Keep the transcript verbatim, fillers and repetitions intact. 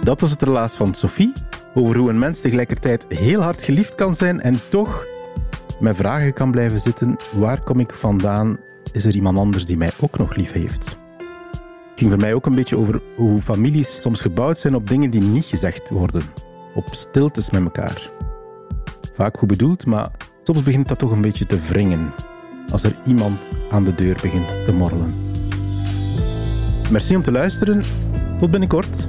Dat was het relaas van Sophie over hoe een mens tegelijkertijd heel hard geliefd kan zijn en toch met vragen kan blijven zitten. Waar kom ik vandaan? Is er iemand anders die mij ook nog lief heeft? Het ging voor mij ook een beetje over hoe families soms gebouwd zijn op dingen die niet gezegd worden. Op stiltes met elkaar. Vaak goed bedoeld, maar soms begint dat toch een beetje te wringen. Als er iemand aan de deur begint te morrelen. Merci om te luisteren. Tot binnenkort.